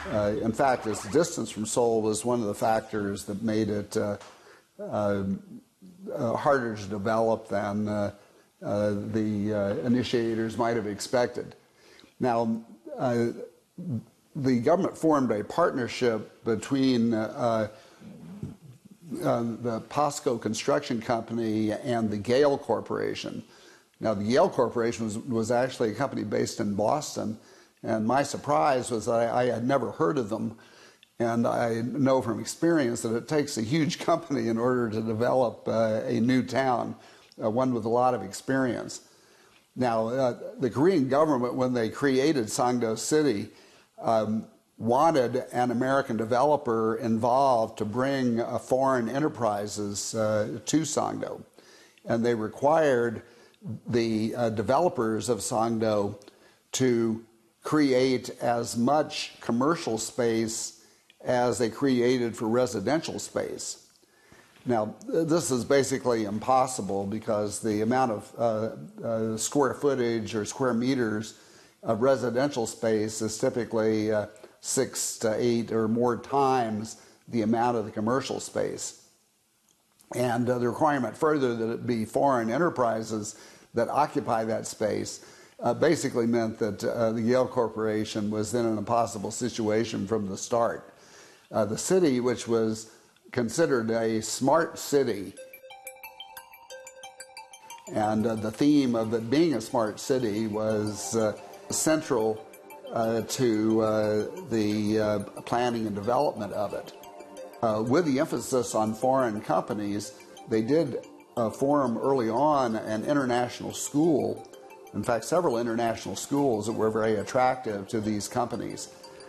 In fact, its distance from Seoul was one of the factors that made it harder to develop than the initiators might have expected. Now, the government formed a partnership between the POSCO Construction Company and the Gale Corporation. Now, the Gale Corporation was actually a company based in Boston, and my surprise was that I had never heard of them. And I know from experience that it takes a huge company in order to develop a new town, one with a lot of experience. Now, the Korean government, when they created Sangdo City, wanted an American developer involved to bring foreign enterprises to Sangdo. And they required the developers of Sangdo to create as much commercial space as they created for residential space. Now, this is basically impossible because the amount of square footage or square meters of residential space is typically 6 to 8 or more times the amount of the commercial space. And the requirement further that it be foreign enterprises that occupy that space basically meant that the Yale Corporation was in an impossible situation from the start. The city, which was considered a smart city, and the theme of it being a smart city was central to the planning and development of it. With the emphasis on foreign companies, they did form early on an international school. In fact, several international schools that were very attractive to these companies.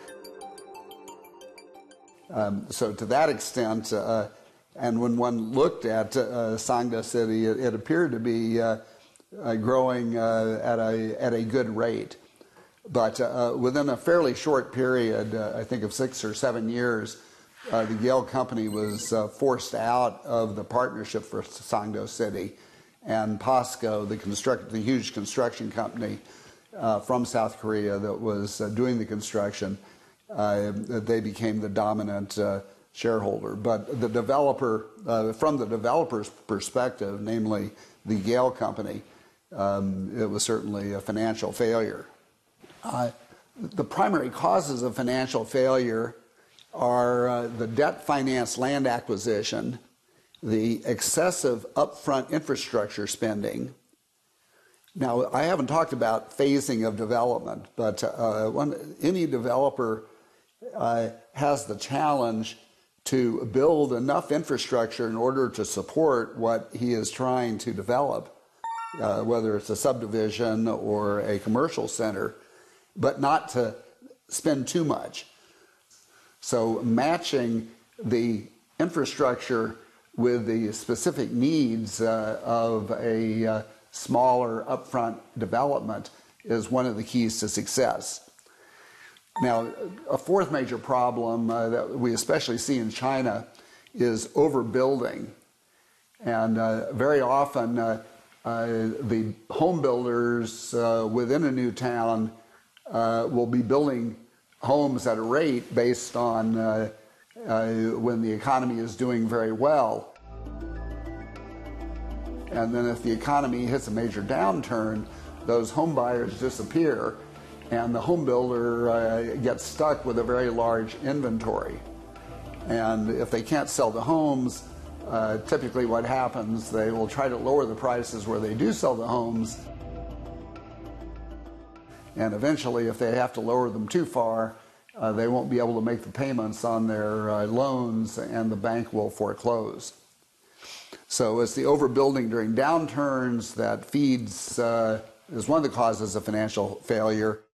So to that extent, and when one looked at Sangdo City, it appeared to be growing at a good rate. But within a fairly short period, I think of 6 or 7 years, the Yale company was forced out of the partnership for Sangdo City, and POSCO, the huge construction company from South Korea that was doing the construction, they became the dominant shareholder. But the developer, from the developer's perspective, namely the Yale company, it was certainly a financial failure. The primary causes of financial failure are the debt-financed land acquisition, the excessive upfront infrastructure spending. Now, I haven't talked about phasing of development, but any developer has the challenge to build enough infrastructure in order to support what he is trying to develop, whether it's a subdivision or a commercial center, but not to spend too much. So matching the infrastructure with the specific needs of a smaller upfront development is one of the keys to success. Now, a fourth major problem that we especially see in China is overbuilding. And very often the home builders within a new town will be building homes at a rate based on when the economy is doing very well. And then if the economy hits a major downturn, those home buyers disappear, and the home builder gets stuck with a very large inventory. And if they can't sell the homes, typically what happens, they will try to lower the prices where they do sell the homes. And eventually, if they have to lower them too far, they won't be able to make the payments on their loans, and the bank will foreclose. So it's the overbuilding during downturns that feeds, is one of the causes of financial failure.